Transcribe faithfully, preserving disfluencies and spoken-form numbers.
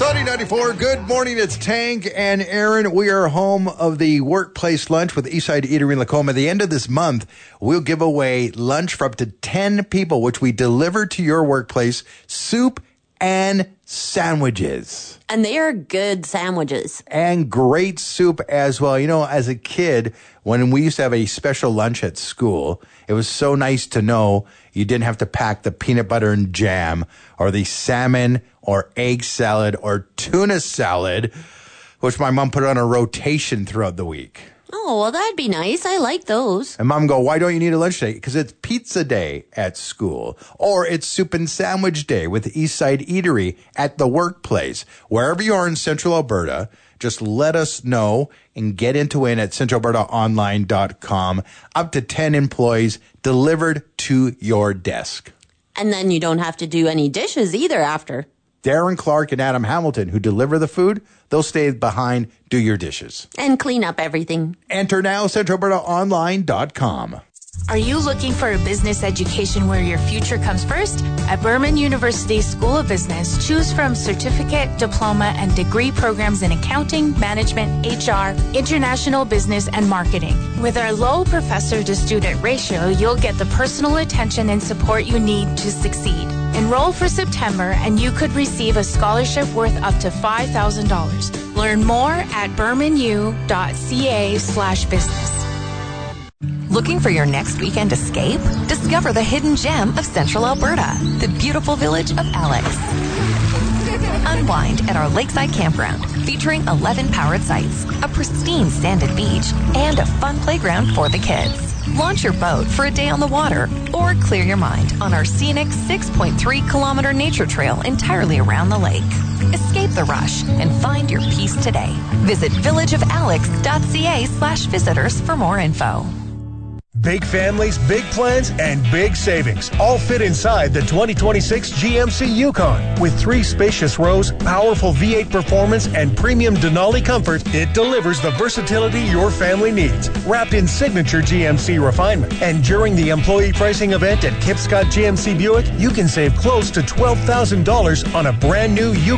Sunny ninety-four, good morning. It's Tank and Aaron. We are home of the workplace lunch with Eastside Eatery in Lacombe. At the end of this month, we'll give away lunch for up to ten people, which we deliver to your workplace, soup and sandwiches. And they are good sandwiches. And great soup as well. You know, as a kid, when we used to have a special lunch at school, it was so nice to know you didn't have to pack the peanut butter and jam or the salmon or egg salad or tuna salad, which my mom put on a rotation throughout the week. Oh, well, that'd be nice. I like those. And Mom go, why don't you need a lunch day? Because it's pizza day at school. Or it's soup and sandwich day with Eastside Eatery at the workplace. Wherever you are in Central Alberta, just let us know and get into it at central alberta online dot com. Up to ten employees delivered to your desk. And then you don't have to do any dishes either after. Darren Clark and Adam Hamilton, who deliver the food, they'll stay behind, do your dishes. And clean up everything. Enter now, central alberta online dot com. Are you looking for a business education where your future comes first? At Berman University School of Business, choose from certificate, diploma, and degree programs in accounting, management, H R, international business, and marketing. With our low professor-to-student ratio, you'll get the personal attention and support you need to succeed. Enroll for September, and you could receive a scholarship worth up to five thousand dollars. Learn more at bermanu.ca slash business. Looking for your next weekend escape? Discover the hidden gem of Central Alberta, the beautiful village of Alex. Unwind at our lakeside campground, featuring eleven powered sites, a pristine sanded beach, and a fun playground for the kids. Launch your boat for a day on the water, or clear your mind on our scenic six point three kilometer nature trail entirely around the lake. Escape the rush and find your peace today. Visit villageofalex.ca slash visitors for more info. Big families, big plans, and big savings all fit inside the twenty twenty-six G M C Yukon. With three spacious rows, powerful V eight performance, and premium Denali comfort, it delivers the versatility your family needs, wrapped in signature G M C refinement. And during the employee pricing event at Kipscott G M C Buick, you can save close to twelve thousand dollars on a brand new Yukon.